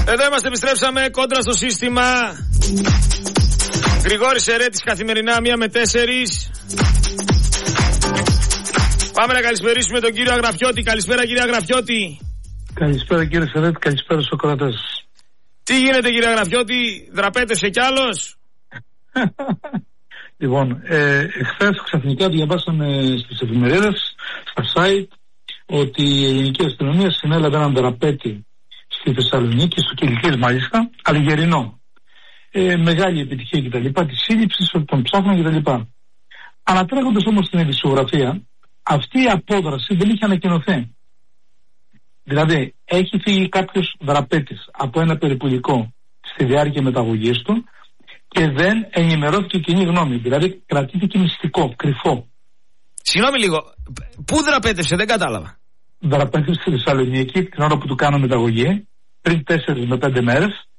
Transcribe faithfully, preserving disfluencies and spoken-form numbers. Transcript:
Εδώ είμαστε, επιστρέψαμε κόντρα στο σύστημα. Γρηγόρης Ερέτης, καθημερινά μία με τέσσερις. Πάμε να καλησπερίσουμε τον κύριο Αγραφιώτη. Καλησπέρα κύριε Αγραφιώτη. Καλησπέρα κύριε Σερέτη, καλησπέρα στους ακροατές. Τι γίνεται κύριε Αγραφιώτη, δραπέτευσε κι άλλος? Λοιπόν, ε, εχθές ξαφνικά διαβάσαμε στις εφημερίδες, στα site, ότι η ελληνική αστυνομία συνέλαβε έναν δραπέτη στη Θεσσαλονίκη, στο Κιλκής μάλιστα, Αλγερινό. Ε, μεγάλη επιτυχία κτλ. Τη σύλληψη, ότι τον ψάχνουν κτλ. Ανατρέχοντας όμως την ειδησιογραφία, αυτή η απόδραση δεν είχε ανακοινωθεί. Δηλαδή, έχει φύγει κάποιος δραπέτης από ένα περιπουλικό στη διάρκεια μεταγωγής του και δεν ενημερώθηκε η κοινή γνώμη. Δηλαδή, κρατήθηκε μυστικό, κρυφό. Συγγνώμη λίγο, πού δραπέτευσε, δεν κατάλαβα. Δραπέτευσε στη Θεσσαλονίκη την ώρα που του κάνω μεταγωγή, πριν τέσσερις με πέντε μέρες,